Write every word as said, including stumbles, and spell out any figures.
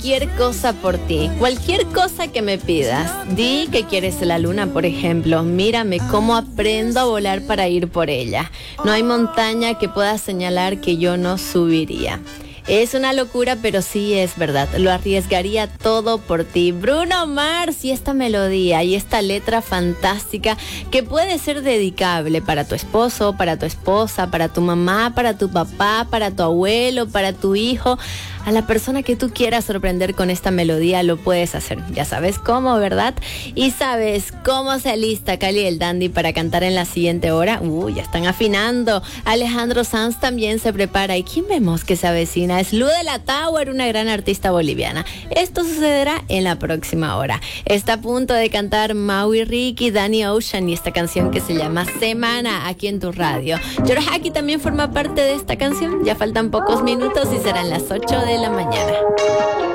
cualquier cosa por ti, cualquier cosa que me pidas. Di que quieres la luna, por ejemplo. Mírame cómo aprendo a volar para ir por ella. No hay montaña que pueda señalar que yo no subiría. Es una locura, pero sí es verdad. Lo arriesgaría todo por ti. Bruno Mars, y esta melodía y esta letra fantástica que puede ser dedicable para tu esposo, para tu esposa, para tu mamá, para tu papá, para tu abuelo, para tu hijo. A la persona que tú quieras sorprender con esta melodía lo puedes hacer. Ya sabes cómo, ¿verdad? Y sabes cómo se alista Cali el Dandy para cantar en la siguiente hora. Uy, ya están afinando. Alejandro Sanz también se prepara. ¿Y quién vemos que se avecina? Es Lu de la Tower, una gran artista boliviana. Esto sucederá en la próxima hora. Está a punto de cantar Maui Ricky, Danny Ocean y esta canción que se llama Semana aquí en tu radio. Yorhaki también forma parte de esta canción. Ya faltan pocos minutos y serán las ocho de la mañana.